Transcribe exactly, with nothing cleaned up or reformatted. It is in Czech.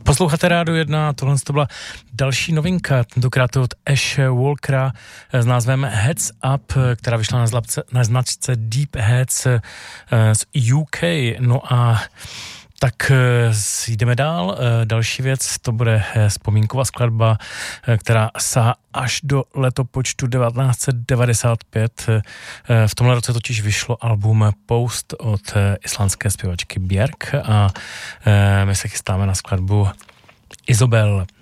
Posloucháte Rádio jedna, tohle to byla další novinka, tentokrát od Ash Walkera s názvem Heads Up, která vyšla na, zlapce, na značce Deep Heads z U K. No a tak jdeme dál. Další věc, to bude vzpomínková skladba, která sahá až do letopočtu devatenáct set devadesát pět. V tomhle roce totiž vyšlo album Post od islandské zpěvačky Björk a my se chystáme na skladbu Isobel.